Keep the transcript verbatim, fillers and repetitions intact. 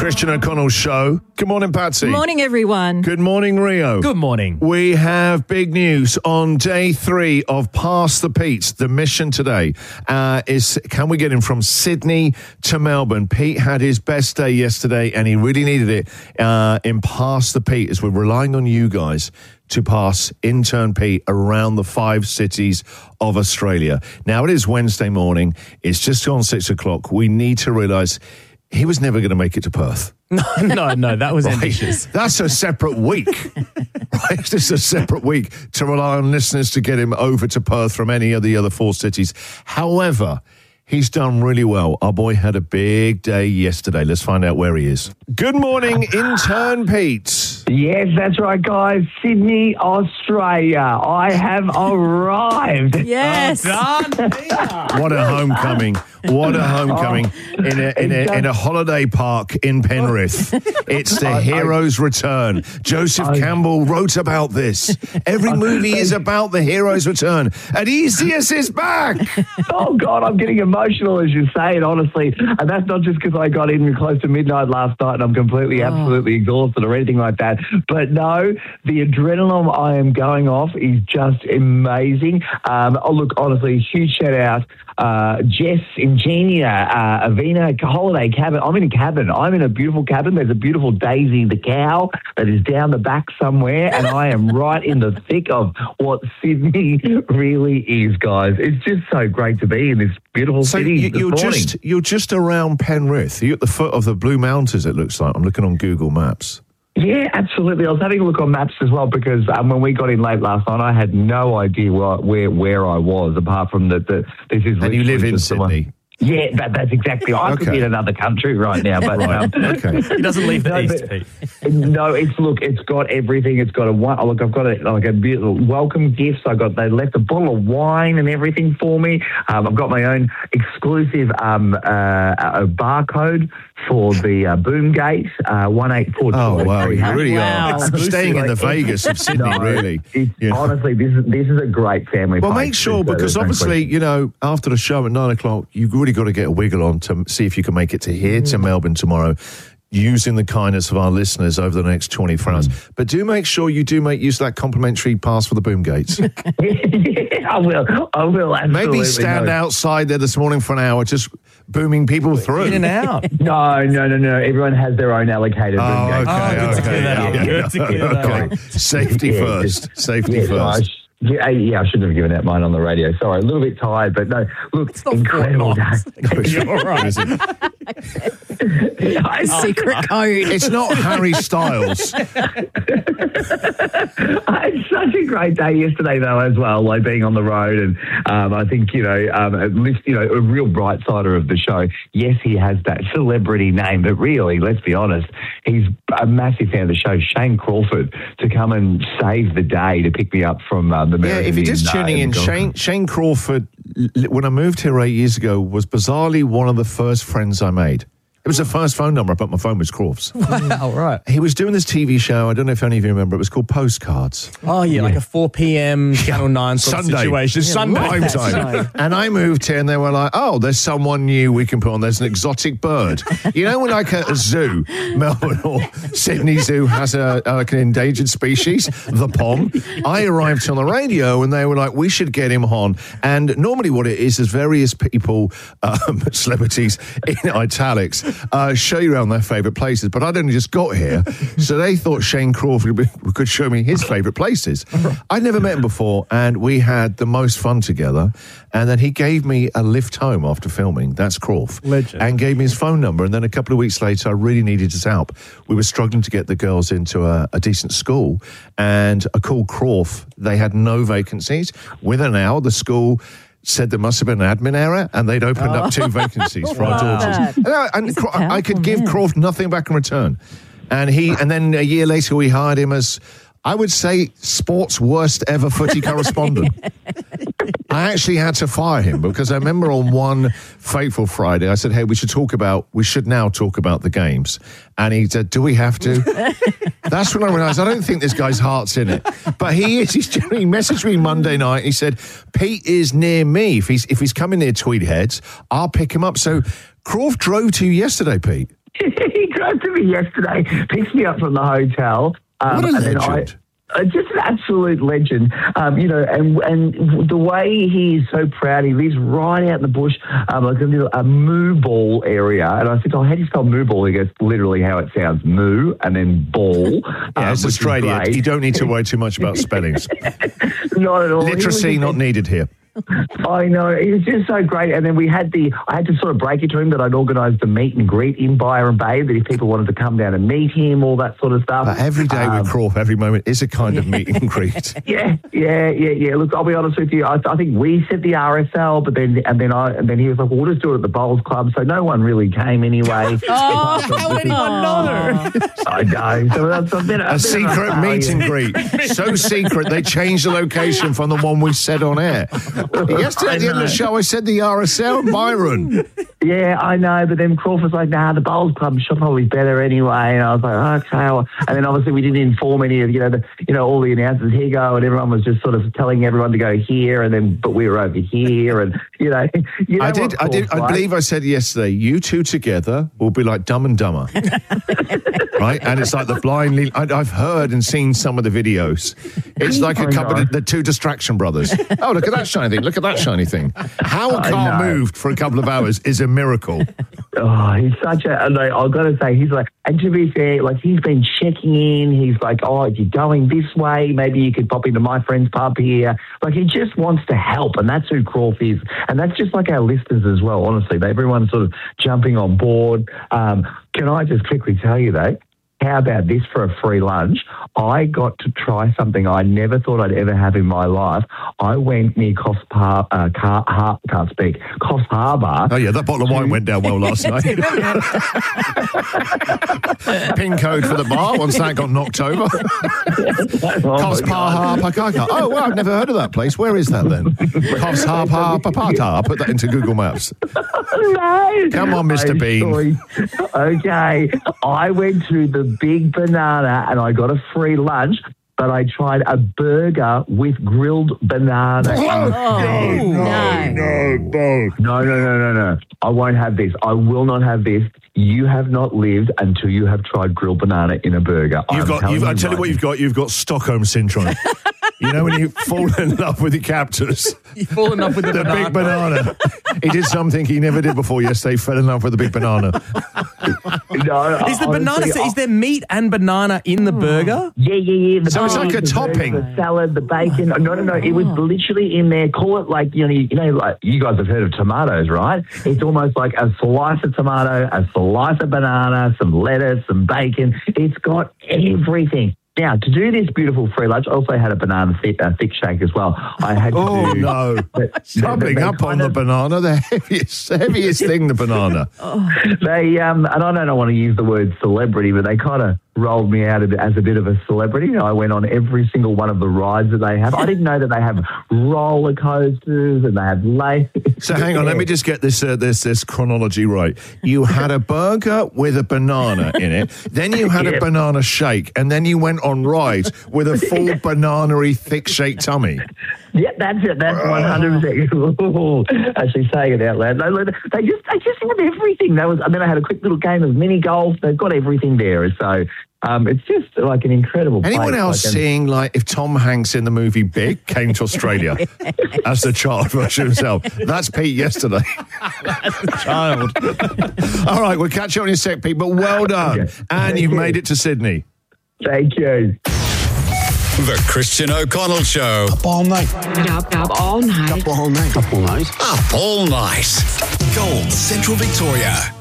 Christian O'Connell Show. Good morning, Patsy. Morning, everyone. Good morning, Rio. Good morning. We have big news on day three of Pass the Pete. The mission today uh, is, can we get him from Sydney to Melbourne? Pete had his best day yesterday, and he really needed it uh, in Pass the Pete, as we're relying on you guys to pass intern Pete around the five cities of Australia. Now, it is Wednesday morning. It's just gone six o'clock. We need to realise he was never going to make it to Perth. No, no, no, that was right. ambitious. That's a separate week. Right? This is a separate week to rely on listeners to get him over to Perth from any of the other four cities. However, he's done really well. Our boy had a big day yesterday. Let's find out where he is. Good morning, intern Pete. Yes, that's right, guys. Sydney, Australia. I have arrived. Yes. Done. What a homecoming. What a homecoming in a, in a, in a holiday park in Penrith. It's the hero's return. Joseph Campbell wrote about this. Every movie is about the hero's return. Odysseus is back. Oh, God, I'm getting emotional as you say it, honestly. And that's not just because I got in close to midnight last night and I'm completely, oh. absolutely exhausted or anything like that. But no, the adrenaline I am going off is just amazing. Um, oh, look, honestly, huge shout out. Uh, Jess, Ingenia, uh, Avina, holiday cabin. I'm in a cabin. I'm in a beautiful cabin. There's a beautiful Daisy the cow that is down the back somewhere, and I am right in the thick of what Sydney really is, guys. It's just so great to be in this beautiful so city you, this you're morning. just you're just around Penrith. You're at the foot of the Blue Mountains, it looks like. I'm looking on Google Maps. Yeah, absolutely. I was having a look on maps as well because um, when we got in late last night, I had no idea where where, where I was, apart from that. The, this is and you live in Sydney. One. Yeah, that, that's exactly. I okay. could be in another country right now, but right. um, okay. He doesn't leave the no, east, but, Pete. No, it's look, it's got everything. It's got a one. Look, I've got a like a beautiful welcome gifts. I got they left a bottle of wine and everything for me. Um, I've got my own exclusive um, uh, a barcode for the uh, boom gate uh, one eight four. Oh wow, you really wow. are staying in the Vegas of Sydney, no, really. It's, yeah. Honestly, this is this is a great family. Well, make sure, because uh, obviously, you know, after the show at nine o'clock, you've really got to get a wiggle on to see if you can make it to here to Melbourne tomorrow, using the kindness of our listeners over the next twenty-four hours. Mm. But do make sure you do make use of that complimentary pass for the boom gates. Yeah, I will. I will. Absolutely. Maybe stand no. outside there this morning for an hour, just booming people through. In and out. No, no, no, no. Everyone has their own allocated boom Oh, gate. okay, Oh, good to okay. clear that up. Yeah, Good to clear that okay. up. Safety Yeah, first. just- Safety yeah, first. I sh- Yeah, yeah, I shouldn't have given out mine on the radio. Sorry, a little bit tired, but no, look, not incredible day. four miles. You're all right, is it? I- Secret code. It's not Harry Styles. I had such a great day yesterday, though, as well, like being on the road. And um, I think, you know, um, at least, you know, a real bright sider of the show. Yes, he has that celebrity name, but really, let's be honest, he's a massive fan of the show. Shane Crawford to come and save the day to pick me up from uh, the Yeah, if you're just tuning in, Shane, Shane Crawford, when I moved here eight years ago, was bizarrely one of the first friends I made. It was the first phone number, but my phone was Crofts. Wow, right. He was doing this T V show, I don't know if any of you remember, it was called Postcards. Oh, yeah, like a four p.m. Channel nine sort Sunday. of situation. It's Sunday love that time. show. And I moved here and they were like, oh, there's someone new we can put on. There's an exotic bird. You know, when like at a zoo, Melbourne or Sydney Zoo has a like an endangered species, the pom. I arrived on the radio and they were like, we should get him on. And normally what it is is various people, um, celebrities in italics, uh, show you around their favourite places. But I'd only just got here, so they thought Shane Crawford could show me his favourite places. I'd never met him before, and we had the most fun together. And then he gave me a lift home after filming. That's Crawford. Legend. And gave me his phone number. And then a couple of weeks later, I really needed his help. We were struggling to get the girls into a, a decent school. And I called Crawford. They had no vacancies. Within an hour, the school said there must have been an admin error, and they'd opened oh. up two vacancies for wow. our daughters. And, I, and Cro- I could give man. Crawford nothing back in return. And he, and then a year later, we hired him as, I would say, sports worst ever footy correspondent. I actually had to fire him because I remember on one fateful Friday, I said, hey, we should talk about, we should now talk about the games. And he said, do we have to? That's when I realised I don't think this guy's heart's in it. But he is. He's generally messaged me Monday night. He said, Pete is near me. If he's if he's coming near Tweed Heads, I'll pick him up. So Crawford drove to you yesterday, Pete. he drove to me yesterday, picks me up from the hotel. Um, What a and then I, legend. Uh, just an absolute legend, um, you know, and and the way he's so proud, he lives right out in the bush, um, like a little a moo ball area. And I said, oh, how do you spell moo ball? He goes, literally how it sounds, moo and then ball. Yeah, um, it's which is Australia. great. You don't need to worry too much about spellings. Not at all. He was Literacy just- not needed here. I know, it was just so great. And then we had the, I had to sort of break it to him that I'd organised the meet and greet in Byron Bay, that if people wanted to come down and meet him, all that sort of stuff. But every day Um, with Croft, every moment is a kind of meet and greet. Yeah, yeah, yeah, yeah. Look, I'll be honest with you. I, I think we set the R S L, but then and then I and then he was like, well, "We'll just do it at the Bowls Club." So no one really came anyway. Oh, How would anyone know? I know. So that's a bit A bit secret of a meet and failure. greet. So secret, they changed the location from the one we said on air. Yesterday at the end of the show, I said the R S L, Byron. Yeah, I know. But then Crawford's like, "Nah, the Bowls Club should probably better anyway." And I was like, "Okay." Well, and then obviously we didn't inform any of you know the you know all the announcers. Here you go, and everyone was just sort of telling everyone to go here, and then but we were over here, and you know. You know I did, what I did, Crawford's I like. believe I said yesterday, you two together will be like Dumb and Dumber. Right? And it's like the blind lead. I, I've heard and seen some of the videos. It's like a I couple know. of the two distraction brothers. Oh, look at that shiny thing. Look at that shiny thing. How a I car know. moved for a couple of hours is a miracle. Oh, he's such a, and I, I've got to say, he's like, and to be fair, like he's been checking in. He's like, oh, if you're going this way, maybe you could pop into my friend's pub here. Like he just wants to help, and that's who Crawf is. And that's just like our listeners as well, honestly. Everyone's sort of jumping on board. Um, can I just quickly tell you though, how about this for a free lunch? I got to try something I never thought I'd ever have in my life. I went near Coffs Har- uh, Car- Har- can't speak, Coffs Harbour. Oh, yeah, that bottle of wine went down well last night. Pin code for the bar once that got knocked over. Oh, Coffs my God. Har Pakaka. Oh, well, I've never heard of that place. Where is that then? Coffs Har Papata. I'll put that into Google Maps. No. Come on, Mister I'm Bean. sorry. Okay. I went to the Big Banana and I got a free lunch, but I tried a burger with grilled banana. Oh, no. No, no. No, no, no, no, no. I won't have this. I will not have this. You have not lived until you have tried grilled banana in a burger. You've I'm got. telling You've, I tell you right what, you've got. You've got Stockholm syndrome. You know when you fall in love with your captors, You've fallen off with the, the banana. big banana. He did something he never did before yesterday. Fell in love with the big banana. No, Is the honestly, banana? I- Is there meat and banana in the burger? Yeah, yeah, yeah. The So it's like a cheese, the burger, topping. The salad, the bacon. No, no, no. It was literally in there. Call it like, you know, you know, like you guys have heard of tomatoes, right? It's almost like a slice of tomato, a slice of banana, some lettuce, some bacon. It's got everything. Now, to do this beautiful free lunch, I also had a banana thick, uh, thick shake as well. I had to Oh do... no! They- Doubling they up on kind the of- banana, the heaviest, heaviest thing, the banana. They, um, and I don't want to use the word celebrity, but they kind of rolled me out a bit as a bit of a celebrity. I went on every single one of the rides that they have. I didn't know that they have roller coasters and they have lay. So hang on, let me just get this uh, this this chronology right. You had a burger with a banana in it, then you had a Yeah. banana shake, and then you went on rides with a full banana-y thick shake tummy. Yeah, that's it. That's one hundred percent. Actually, saying it out loud. No, they just they just have everything. That was, and then I had a quick little game of mini golf. They've got everything there. So um, it's just like an incredible. Anyone place. else Like, seeing like if Tom Hanks in the movie Big came to Australia as the child version himself? That's Pete yesterday. Child. All right, we'll catch you on your sec, Pete. But well done, Okay. and Thank you've you. made it to Sydney. Thank you. The Christian O'Connell Show. Up all night. Up, up all night. Up all night. Up all night. Up all night. Gold Central Victoria.